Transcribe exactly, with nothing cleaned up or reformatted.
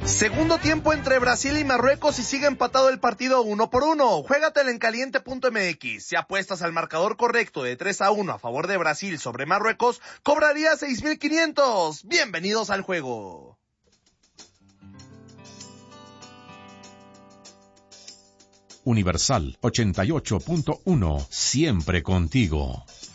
Segundo tiempo entre Brasil y Marruecos y sigue empatado el partido uno por uno. Juégatela en caliente punto m x. Si apuestas al marcador correcto de tres a uno a favor de Brasil sobre Marruecos, cobrarías seis mil quinientos. Bienvenidos al juego. Universal ochenta y ocho punto uno, siempre contigo.